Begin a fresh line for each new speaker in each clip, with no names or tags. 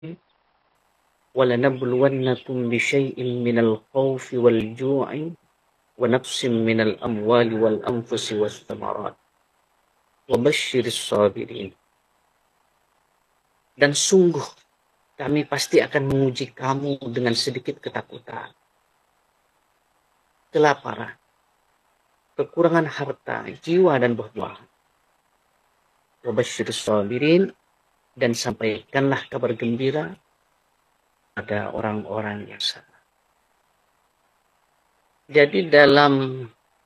وَلَنَبْلُوَنَّكُمْ بِشَيْءٍ مِّنَ الْخَوْفِ وَالْجُوعِ وَنَقْصٍ مِّنَ الْأَمْوَالِ وَالْأَنفُسِ وَالثَّمَرَاتِ وَبَشِّرِ الصَّابِرِينَ. Dan sungguh kami pasti akan menguji kamu dengan sedikit ketakutan, kelaparan, kekurangan harta, jiwa, dan buah-buahan. Wabashshirus sabirin, dan sampaikanlah kabar gembira pada orang-orang yang sabar. Jadi dalam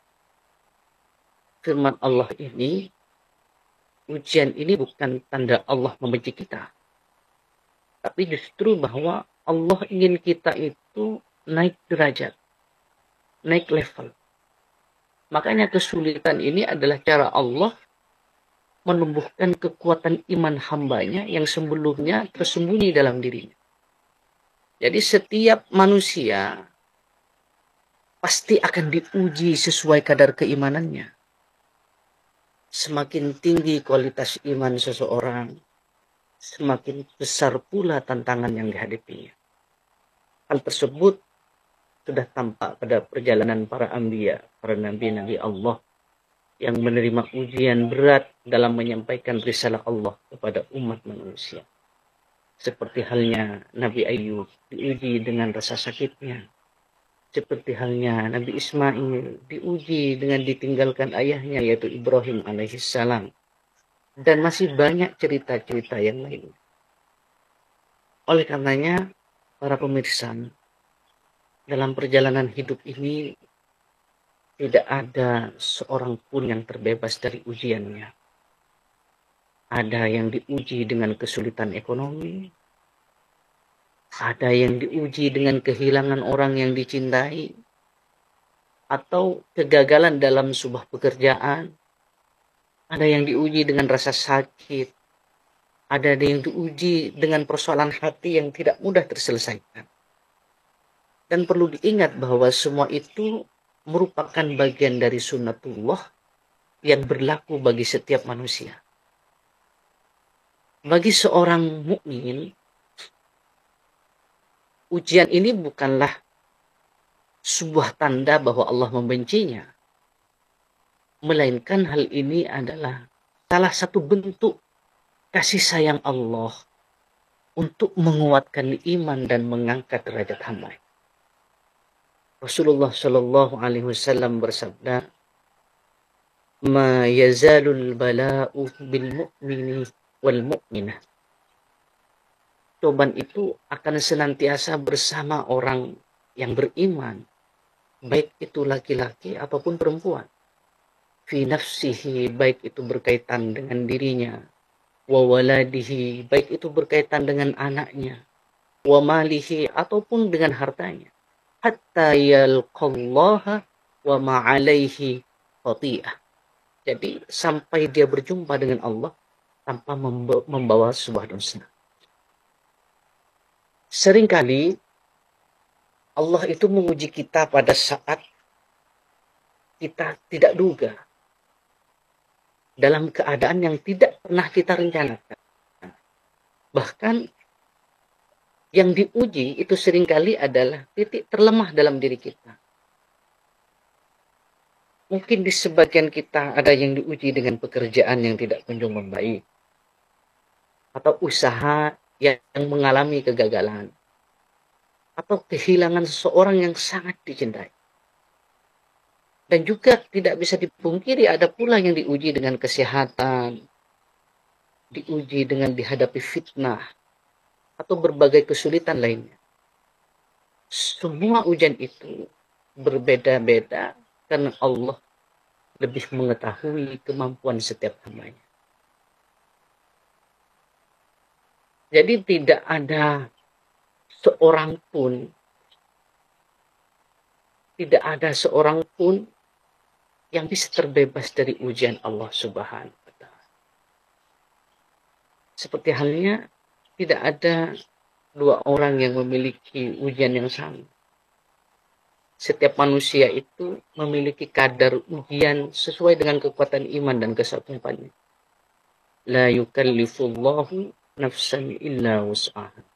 firman Allah ini, ujian ini bukan tanda Allah membenci kita, tapi justru bahwa Allah ingin kita itu naik derajat, naik level. Makanya kesulitan ini adalah cara Allah menumbuhkan kekuatan iman hambanya yang sebelumnya tersembunyi dalam dirinya. Jadi setiap manusia pasti akan diuji sesuai kadar keimanannya. Semakin tinggi kualitas iman seseorang, semakin besar pula tantangan yang dihadapinya. Hal tersebut sudah tampak pada perjalanan para anbiya, para nabi-nabi Allah yang menerima ujian berat dalam menyampaikan risalah Allah kepada umat manusia. Seperti halnya Nabi Ayub diuji dengan rasa sakitnya. Seperti halnya Nabi Ismail diuji dengan ditinggalkan ayahnya yaitu Ibrahim alaihissalam. Dan masih banyak cerita-cerita yang lain. Oleh karenanya, para pemirsa, dalam perjalanan hidup ini tidak ada seorang pun yang terbebas dari ujiannya. Ada yang diuji dengan kesulitan ekonomi. Ada yang diuji dengan kehilangan orang yang dicintai. Atau kegagalan dalam sebuah pekerjaan. Ada yang diuji dengan rasa sakit. Ada yang diuji dengan persoalan hati yang tidak mudah terselesaikan. Dan perlu diingat bahwa semua itu merupakan bagian dari sunnatullah yang berlaku bagi setiap manusia. Bagi seorang mukmin, ujian ini bukanlah sebuah tanda bahwa Allah membencinya, melainkan hal ini adalah salah satu bentuk kasih sayang Allah untuk menguatkan iman dan mengangkat derajat hamba. Rasulullah Shallallahu Alaihi Wasallam bersabda, "Ma yazalul bala'u bil mu'mini wal mu'minah." Cobaan itu akan senantiasa bersama orang yang beriman, baik itu laki-laki ataupun perempuan. Fi nafsihi, baik itu berkaitan dengan dirinya, wa waladihi, baik itu berkaitan dengan anaknya, wa malihi, ataupun dengan hartanya. Hatta yalqallaha wa ma'alaihi khati'ah. Jadi sampai dia berjumpa dengan Allah tanpa membawa sebuah dosa. Seringkali Allah itu menguji kita pada saat kita tidak duga, dalam keadaan yang tidak pernah kita rencanakan. Bahkan yang diuji itu seringkali adalah titik terlemah dalam diri kita. Mungkin di sebagian kita ada yang diuji dengan pekerjaan yang tidak kunjung membaik. Atau usaha yang mengalami kegagalan. Atau kehilangan seseorang yang sangat dicintai. Dan juga tidak bisa dipungkiri ada pula yang diuji dengan kesehatan. Diuji dengan dihadapi fitnah. Atau berbagai kesulitan lainnya. Semua ujian itu berbeda-beda karena Allah lebih mengetahui kemampuan setiap hambanya. Jadi tidak ada seorang pun, yang bisa terbebas dari ujian Allah Subhanahu wa Ta'ala. Seperti halnya tidak ada dua orang yang memiliki ujian yang sama. Setiap manusia itu memiliki kadar ujian sesuai dengan kekuatan iman dan kesanggupannya. La yukallifullahu nafsan illa wus'aha.